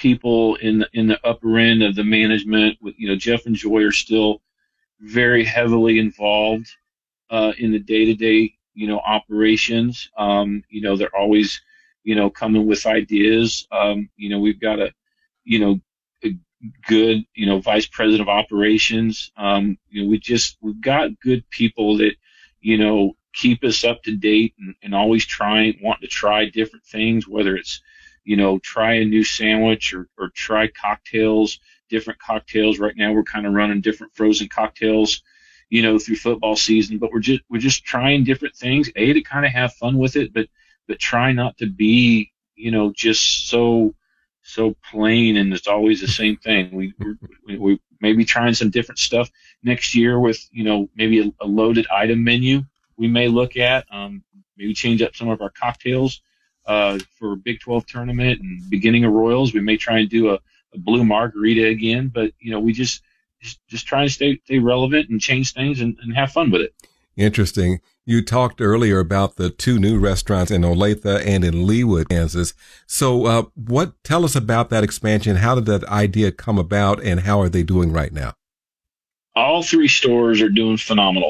people in the upper end of the management. With Jeff and Joy are still very heavily involved in the day-to-day operations. They're always coming with ideas. We've got a good vice president of operations. We've got good people that keep us up to date and always want to try different things, whether it's try a new sandwich or try different cocktails. Right now we're kind of running different frozen cocktails through football season, but we're just trying different things, to kind of have fun with it, but try not to be just so plain and it's always the same thing. We may be trying some different stuff next year with maybe a loaded item menu. We may look at maybe change up some of our cocktails for Big 12 tournament and beginning of Royals. We may try and do a blue margarita again, but we just trying to stay relevant and change things and have fun with it. Interesting. You talked earlier about the 2 new restaurants in Olathe and in Leawood, Kansas. So tell us about that expansion. How did that idea come about and how are they doing right now? All 3 stores are doing phenomenal.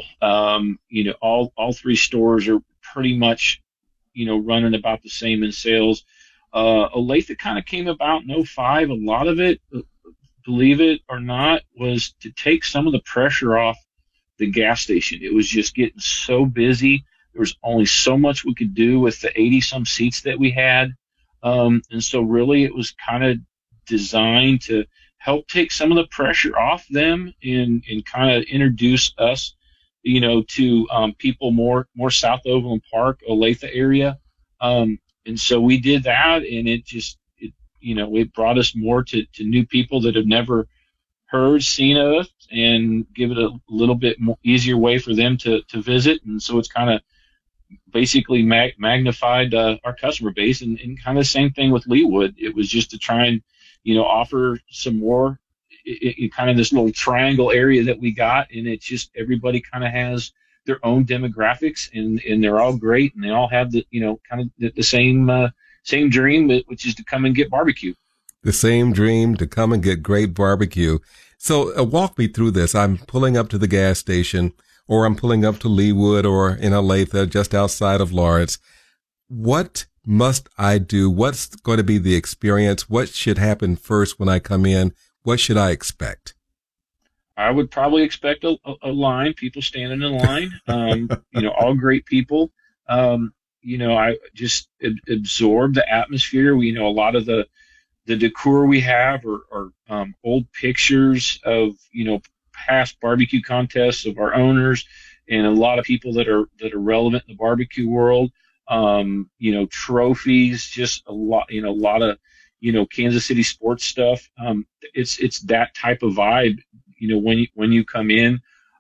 All 3 stores are pretty much, running about the same in sales. Olathe kind of came about in 2005. A lot of it, believe it or not, was to take some of the pressure off the gas station. It was just getting so busy. There was only so much we could do with the 80-some seats that we had. And so really it was kind of designed to help take some of the pressure off them and kind of introduce us, to people more South Overland Park, Olathe area. And so we did that, and it brought us more to new people that have never seen us, and give it a little bit more easier way for them to visit. And so it's kind of basically magnified our customer base, and kind of the same thing with Leawood. It was just to try and offer some more in kind of this little triangle area that we got, and it's just everybody kind of has their own demographics, and they're all great, and they all have the kind of the same dream, which is to come and get barbecue. The same dream, to come and get great barbecue. So walk me through this. I'm pulling up to the gas station, or I'm pulling up to Leawood or in Olathe, just outside of Lawrence. What must I do? What's going to be the experience? What should happen first when I come in? What should I expect? I would probably expect a line, people standing in line, all great people. I just absorb the atmosphere. We a lot of the decor we have are old pictures of past barbecue contests of our owners and a lot of people that are relevant in the barbecue world. Trophies, just a lot of Kansas City sports stuff. It's that type of vibe. When you come in,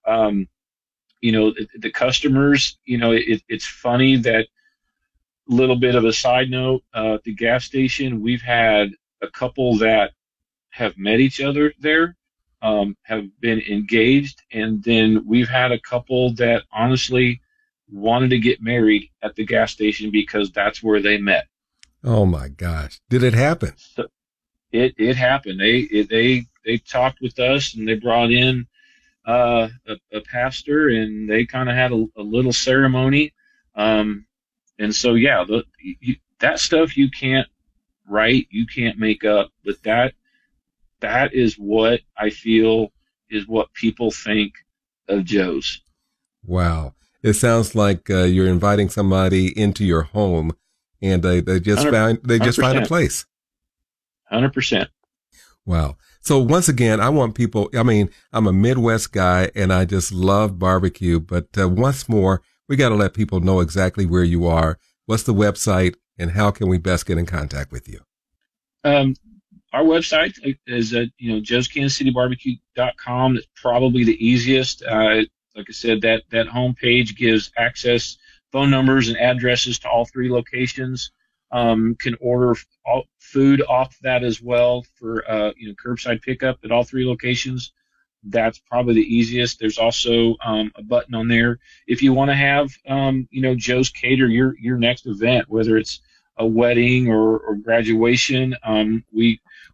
the customers. It's funny that, little bit of a side note, at the gas station, we've had a couple that have met each other there, have been engaged, and then we've had a couple that honestly wanted to get married at the gas station because that's where they met. Oh my gosh. Did it happen? So it happened. They talked with us, and they brought in a pastor, and they kind of had a little ceremony. And so, yeah, that stuff you can't write, you can't make up, but that is what I feel is what people think of Joe's. Wow. It sounds like you're inviting somebody into your home, and they just find a place. 100%. Wow. So once again, I want people, I'm a Midwest guy, and I just love barbecue, but once more, we got to let people know exactly where you are. What's the website, and how can we best get in contact with you? Our website is joeskansascitybarbecue.com. It's probably the easiest. Like I said, that homepage gives access, phone numbers, and addresses to all 3 locations. Can order food off that as well for curbside pickup at all 3 locations. That's probably the easiest. There's also a button on there if you want to have Joe's cater your next event, whether it's a wedding or graduation. We